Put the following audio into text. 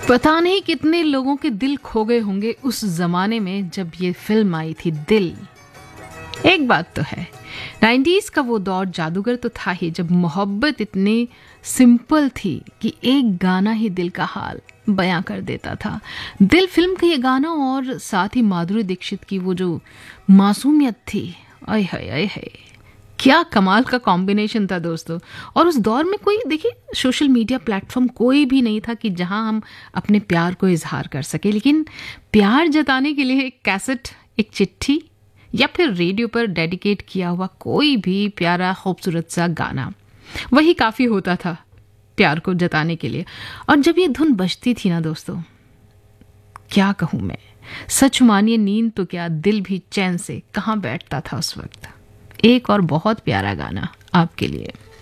पता नहीं कितने लोगों के दिल खो गए होंगे उस जमाने में जब ये फिल्म आई थी दिल। एक बात तो है, 90s का वो दौर जादूगर तो था ही, जब मोहब्बत इतनी सिंपल थी कि एक गाना ही दिल का हाल बयां कर देता था। दिल फिल्म का ये गाना और साथ ही माधुरी दीक्षित की वो जो मासूमियत थी, आय हाय आय हाय, क्या कमाल का कॉम्बिनेशन था दोस्तों। और उस दौर में कोई देखिए सोशल मीडिया प्लेटफॉर्म कोई भी नहीं था कि जहां हम अपने प्यार को इजहार कर सके, लेकिन प्यार जताने के लिए एक कैसेट, एक चिट्ठी या फिर रेडियो पर डेडिकेट किया हुआ कोई भी प्यारा खूबसूरत सा गाना, वही काफ़ी होता था प्यार को जताने के लिए। और जब ये धुन बजती थी ना दोस्तों, क्या कहूँ मैं, सच मानिए नींद तो क्या, दिल भी चैन से कहाँ बैठता था उस वक्त। एक और बहुत प्यारा गाना आपके लिए।